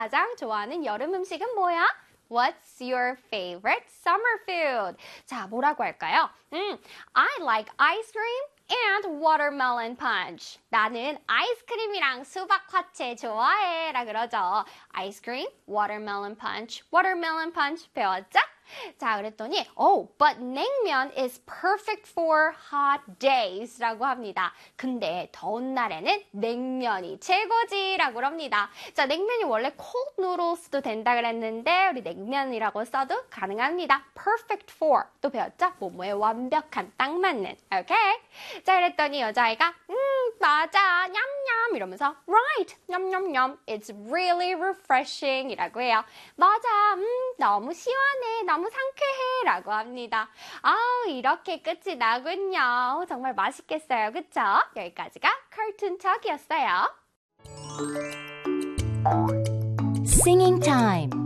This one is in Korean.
가장 좋아하는 여름 음식은 뭐야? What's your favorite summer food? 자, 뭐라고 할까요? I like ice cream and watermelon punch. 나는 아이스크림이랑 수박 화채 좋아해. 라 그러죠. 아이스크림, watermelon punch 배웠죠? 자, 그랬더니 but 냉면 is perfect for hot days 라고 합니다. 근데 더운 날에는 냉면이 최고지 라고 합니다. 자, 냉면이 원래 cold noodles도 된다 그랬는데 우리 냉면이라고 써도 가능합니다. perfect for 또 배웠죠? 뭐뭐에 완벽한, 딱 맞는. 오케이? 자, 그랬더니 여자아이가 맞아, 냠냠 이러면서 right, 냠냠냠, it's really refreshing 이라고 해요. 맞아, 너무 시원해, 너무 상쾌해 라고 합니다. 아우, 이렇게 끝이 나군요. 정말 맛있겠어요, 그쵸? 여기까지가 Cartoon Talk이었어요. Singing time.